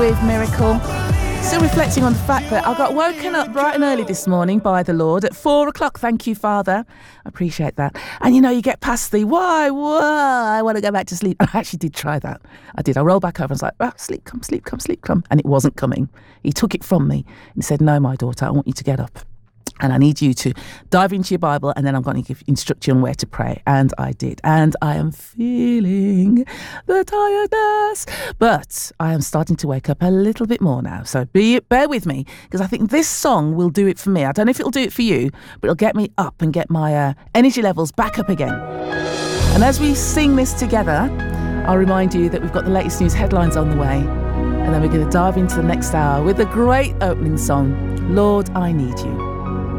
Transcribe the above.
with Miracle. Still reflecting on the fact that I got woken up bright and early this morning by the Lord at 4 o'clock. Thank you, Father. I appreciate that. And you know, you get past the why, I want to go back to sleep. I actually did try that. I did. I rolled back over and was like, sleep, come. And it wasn't coming. He took it from me and said, no, my daughter, I want you to get up. And I need you to dive into your Bible, and then I'm going to instruct you on where to pray. And I did. And I am feeling the tiredness. But I am starting to wake up a little bit more now. So bear with me, because I think this song will do it for me. I don't know if it'll do it for you, but it'll get me up and get my energy levels back up again. And as we sing this together, I'll remind you that we've got the latest news headlines on the way. And then we're going to dive into the next hour with a great opening song, Lord, I Need You.